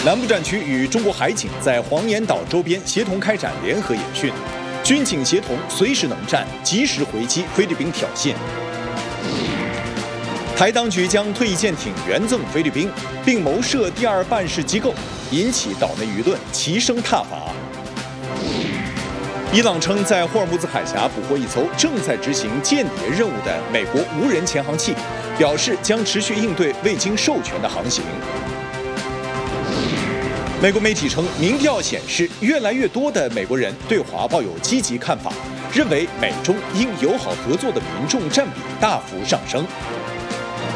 南部战区与中国海警在黄岩岛周边协同开展联合演训，军警协同，随时能战，及时回击菲律宾挑衅。台当局将退役舰艇援赠菲律宾，并谋设第二办事机构，引起岛内舆论齐声挞伐。伊朗称在霍尔木兹海峡捕获一艘正在执行间谍任务的美国无人潜航器，表示将持续应对未经授权的航行。美国媒体称，民调显示，越来越多的美国人对华抱有积极看法，认为美中应友好合作的民众占比大幅上升。